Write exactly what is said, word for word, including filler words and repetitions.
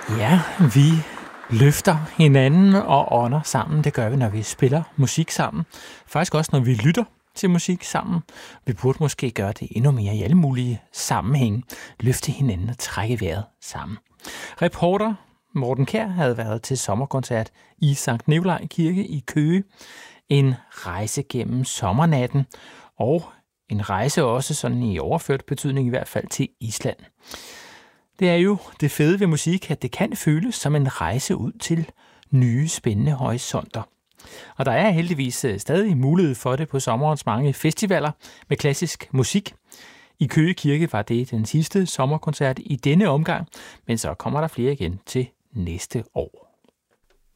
Ja, vi løfter hinanden og ånder sammen. Det gør vi, når vi spiller musik sammen. Faktisk også, når vi lytter til musik sammen. Vi burde måske gøre det endnu mere i alle mulige sammenhænge. Løfte hinanden og trække vejret sammen. Reporter Morten Kjær havde været til sommerkoncert i Sankt Nikolaj Kirke i Køge. En rejse gennem sommernatten, og en rejse også sådan i overført betydning i hvert fald til Island. Det er jo det fede ved musik, at det kan føles som en rejse ud til nye spændende horisonter. Og der er heldigvis stadig mulighed for det på sommerens mange festivaler med klassisk musik. I Køge Kirke var det den sidste sommerkoncert i denne omgang, men så kommer der flere igen til næste år.